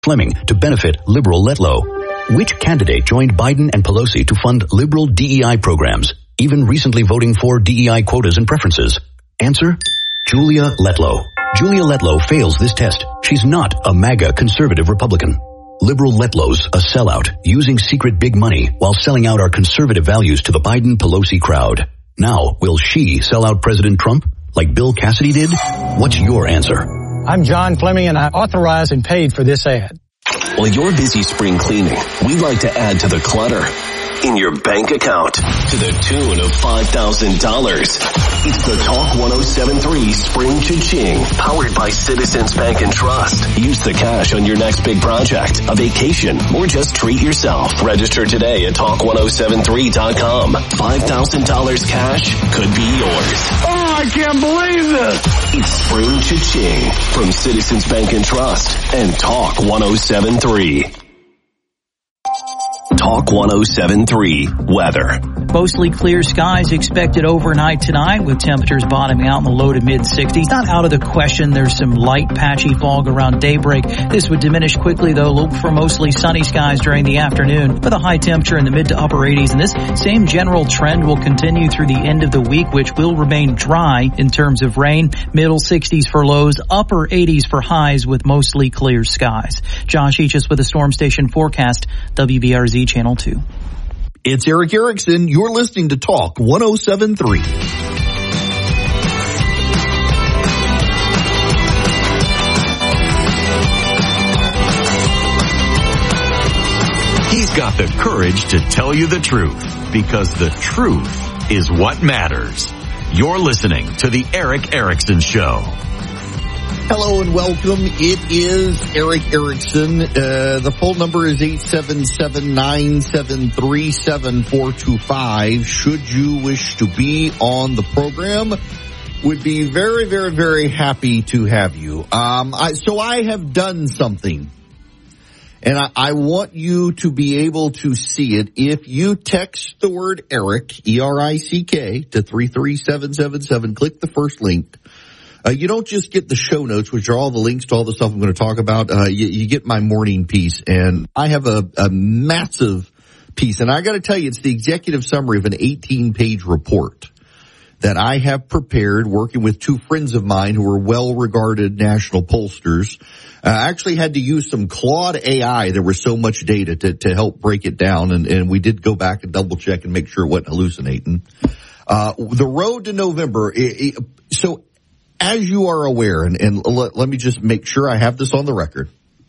Fleming to benefit liberal Letlow. Which candidate joined Biden and Pelosi to fund liberal DEI programs, even recently voting for DEI quotas and preferences? Answer, Julia Letlow. Julia Letlow fails this test. She's not a MAGA conservative Republican. Liberal Letlow's a sellout, using secret big money while selling out our conservative values to the Biden-Pelosi crowd. Now, will she sell out President Trump like Bill Cassidy did? What's your answer? I'm John Fleming, and I authorized and paid for this ad. While you're busy spring cleaning, we'd like to add to the clutter in your bank account to the tune of $5,000. It's the Talk 107.3 Spring Cha-Ching, powered by Citizens Bank and Trust. Use the cash on your next big project, a vacation, or just treat yourself. Register today at Talk1073.com. $5,000 cash could be yours. Oh, I can't believe this. It's Spring Cha-Ching from Citizens Bank and Trust and Talk 107.3. Talk 107.3 weather. Mostly clear skies expected overnight tonight with temperatures bottoming out in the low to mid 60s. Not out of the question there's some light patchy fog around daybreak. This would diminish quickly though. Look for mostly sunny skies during the afternoon with a high temperature in the mid to upper 80s. And this same general trend will continue through the end of the week, which will remain dry in terms of rain. Middle 60s for lows, upper 80s for highs with mostly clear skies. Josh Eachus with a Storm Station forecast, WBRZ Channel 2. It's Eric Erickson. You're listening to Talk 107.3. He's got the courage to tell you the truth, because the truth is what matters. You're listening to The Eric Erickson Show. Hello and welcome. It is Eric Erickson. The phone number is 877-973-7425. Should you wish to be on the program, would be very, very, very happy to have you. So I have done something, and I want you to be able to see it. If you text the word Eric, E-R-I-C-K, to 33777, click the first link. You don't just get the show notes, which are all the links to all the stuff I'm going to talk about. You get my morning piece, and I have a massive piece. And I got to tell you, it's the executive summary of an 18-page report that I have prepared working with two friends of mine who are well-regarded national pollsters. I actually had to use some Claude AI. There was so much data to help break it down, and we did go back and double-check and make sure it wasn't hallucinating. The road to November, so as you are aware, and let me just make sure I have this on the record,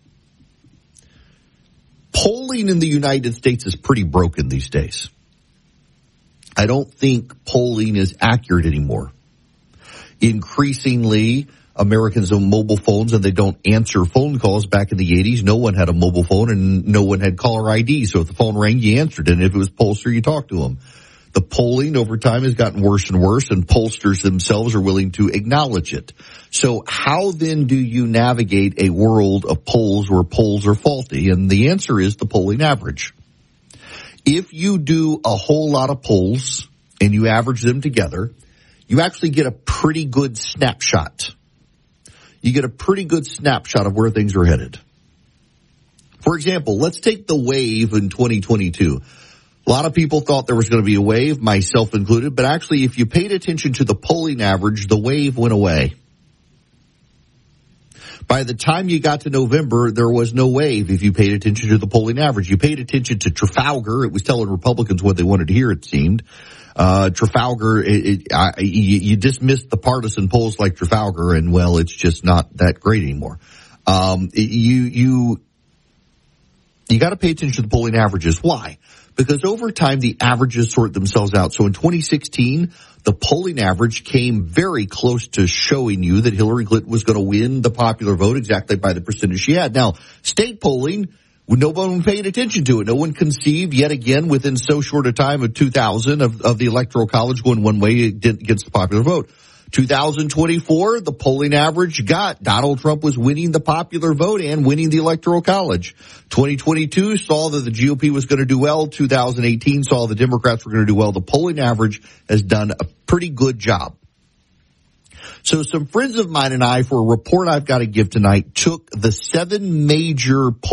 polling in the United States is pretty broken these days. I don't think polling is accurate anymore. Increasingly, Americans own mobile phones and they don't answer phone calls. Back in the 80s, no one had a mobile phone and no one had caller ID. So if the phone rang, you answered it. And if it was pollster, you talked to them. The polling over time has gotten worse and worse, and pollsters themselves are willing to acknowledge it. So how then do you navigate a world of polls where polls are faulty? And the answer is the polling average. If you do a whole lot of polls and you average them together, you actually get a pretty good snapshot. You get a pretty good snapshot of where things are headed. For example, let's take the wave in 2022. A lot of people thought there was going to be a wave, myself included, but actually if you paid attention to the polling average, the wave went away. By the time you got to November, there was no wave if you paid attention to the polling average. You paid attention to Trafalgar. It was telling Republicans what they wanted to hear, it seemed. Trafalgar, you dismissed the partisan polls like Trafalgar, and well, it's just not that great anymore. You got to pay attention to the polling averages. Why? Because over time, the averages sort themselves out. So in 2016, the polling average came very close to showing you that Hillary Clinton was going to win the popular vote exactly by the percentage she had. Now, state polling, no one paid attention to it. No one conceived, yet again, within so short a time of 2000 of the Electoral College going one way against the popular vote. 2024, the polling average got Donald Trump was winning the popular vote and winning the Electoral College. 2022 saw that the GOP was going to do well. 2018 saw the Democrats were going to do well. The polling average has done a pretty good job. So some friends of mine and I, for a report I've got to give tonight, took the 7 major